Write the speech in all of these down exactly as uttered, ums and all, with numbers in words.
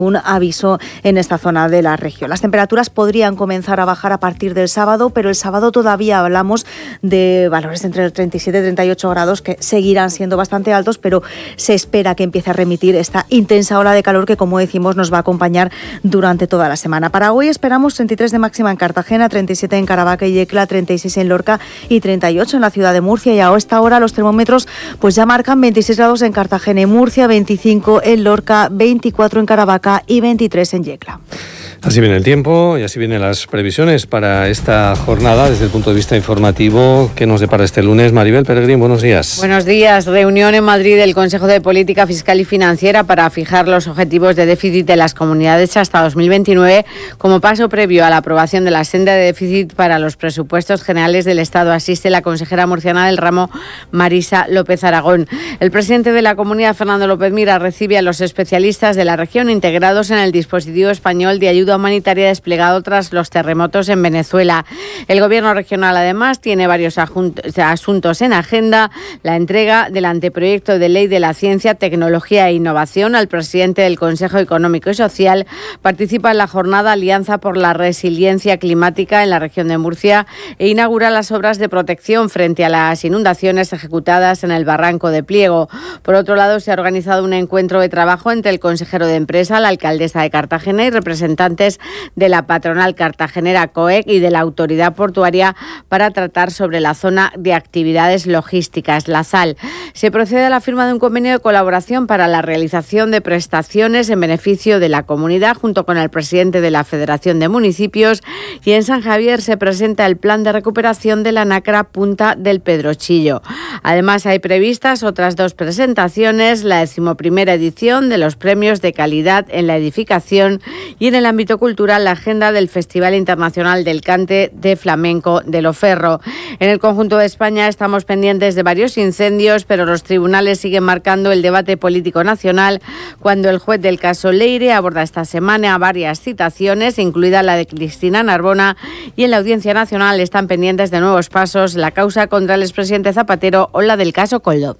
un aviso en esta zona de la región. Las temperaturas podrían comenzar a bajar a partir del sábado, pero el sábado todavía hablamos de valores entre treinta y siete y treinta y ocho grados que seguirán siendo bastante altos, pero se espera que empiece a remitir esta intensa ola de calor que, como decimos, nos va a acompañar durante toda la semana. Para hoy esperamos treinta y tres de máxima en Cartagena, treinta y siete en Caravaca y Yecla, treinta y seis en Lorca y treinta y ocho en la ciudad de Murcia. Y a esta hora los termómetros pues ya marcan veintiséis grados en Cartagena y Murcia, veinticinco en Lorca, veinticuatro en Caravaca y veintitrés en Yecla. Así viene el tiempo y así vienen las previsiones para esta jornada desde el punto de vista informativo. ¿Qué nos depara este lunes? Maribel Peregrín, buenos días. Buenos días. Reunión en Madrid del Consejo de Política Fiscal y Financiera para fijar los objetivos de déficit de las comunidades hasta dos mil veintinueve como paso previo a la aprobación de la senda de déficit para los presupuestos generales del Estado. Asiste la consejera murciana del ramo, Marisa López Aragón. El presidente de la comunidad, Fernando López Mira, recibe a los especialistas de la región integrados en el dispositivo español de ayuda humanitaria desplegado tras los terremotos en Venezuela. El gobierno regional además tiene varios asuntos en agenda: la entrega del anteproyecto de ley de la ciencia, tecnología e innovación al presidente del Consejo Económico y Social. Participa en la jornada Alianza por la Resiliencia Climática en la región de Murcia e inaugura las obras de protección frente a las inundaciones ejecutadas en el barranco de Pliego. Por otro lado, se ha organizado un encuentro de trabajo entre el consejero de Empresa, la alcaldesa de Cartagena y representantes de la patronal cartagenera COEC y de la autoridad portuaria para tratar sobre la zona de actividades logísticas, la Z A L. Se procede a la firma de un convenio de colaboración para la realización de prestaciones en beneficio de la comunidad junto con el presidente de la Federación de Municipios, y en San Javier se presenta el plan de recuperación de la Nacra Punta del Pedrochillo. Además, hay previstas otras dos presentaciones: la decimoprimera edición de los premios de calidad en la edificación y en el ámbito cultural la agenda del Festival Internacional del Cante de Flamenco de Loferro. En el conjunto de España estamos pendientes de varios incendios, pero los tribunales siguen marcando el debate político nacional cuando el juez del caso Leire aborda esta semana varias citaciones, incluida la de Cristina Narbona, y en la Audiencia Nacional están pendientes de nuevos pasos la causa contra el expresidente Zapatero o la del caso Koldo.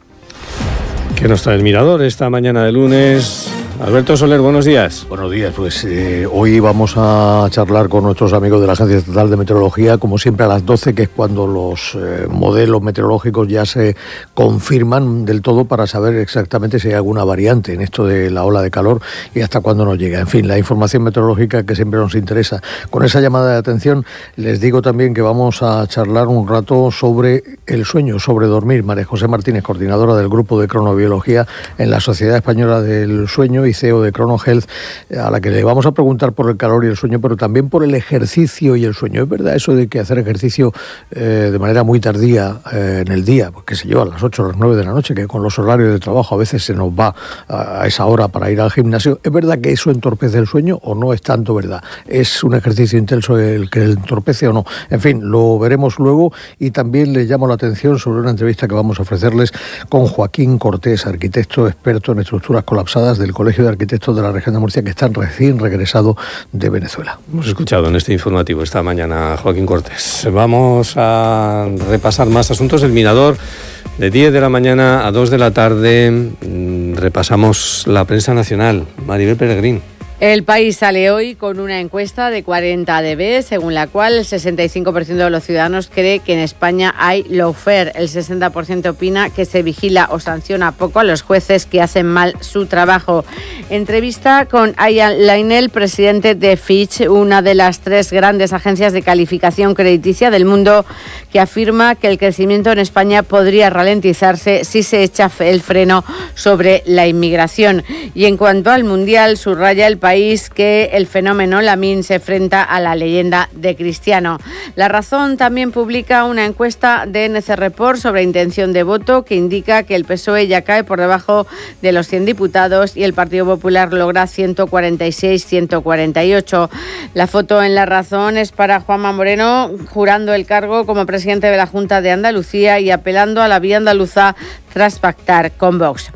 ¿Qué nos trae el Mirador esta mañana de lunes? Alberto Soler, buenos días. Buenos días, pues eh, hoy vamos a charlar con nuestros amigos de la Agencia Estatal de Meteorología, como siempre a las doce, que es cuando los eh, modelos meteorológicos ya se confirman del todo para saber exactamente si hay alguna variante en esto de la ola de calor y hasta cuándo nos llega. En fin, la información meteorológica que siempre nos interesa. Con esa llamada de atención, les digo también que vamos a charlar un rato sobre el sueño, sobre dormir. María José Martínez, coordinadora del Grupo de Cronobiología en la Sociedad Española del Sueño y C E O de Crono Health, a la que le vamos a preguntar por el calor y el sueño, pero también por el ejercicio y el sueño. ¿Es verdad eso de que hacer ejercicio eh, de manera muy tardía eh, en el día, pues, qué sé yo, a las ocho o las nueve de la noche, que con los horarios de trabajo a veces se nos va a, a esa hora para ir al gimnasio, ¿es verdad que eso entorpece el sueño o no es tanto verdad? ¿Es un ejercicio intenso el que entorpece o no? En fin, lo veremos luego, y también les llamo la atención sobre una entrevista que vamos a ofrecerles con Joaquín Cortés, arquitecto experto en estructuras colapsadas del Colegio de Arquitectos de la región de Murcia, que están recién regresado de Venezuela. Hemos escuchado en este informativo esta mañana a Joaquín Cortés. Vamos a repasar más asuntos. El Mirador, de diez de la mañana a dos de la tarde, repasamos la prensa nacional. Maribel Peregrín. El País sale hoy con una encuesta de cuarenta A D B, según la cual el sesenta y cinco por ciento de los ciudadanos cree que en España hay lawfare. El sesenta por ciento opina que se vigila o sanciona poco a los jueces que hacen mal su trabajo. Entrevista con Ian Lynell, presidente de Fitch, una de las tres grandes agencias de calificación crediticia del mundo, que afirma que el crecimiento en España podría ralentizarse si se echa el freno sobre la inmigración. Y en cuanto al Mundial, subraya el País que el fenómeno Lamine se enfrenta a la leyenda de Cristiano. La Razón también publica una encuesta de N C Report sobre intención de voto que indica que el P S O E ya cae por debajo de los cien diputados y el Partido Popular logra ciento cuarenta y seis, ciento cuarenta y ocho. La foto en La Razón es para Juanma Moreno jurando el cargo como presidente de la Junta de Andalucía y apelando a la vía andaluza tras pactar con Vox.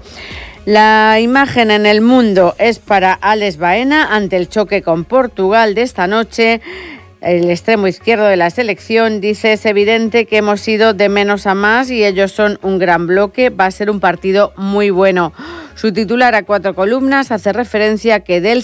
La imagen en El Mundo es para Alex Baena ante el choque con Portugal de esta noche. El extremo izquierdo de la selección dice: es evidente que hemos ido de menos a más y ellos son un gran bloque, va a ser un partido muy bueno. Su titular a cuatro columnas hace referencia que del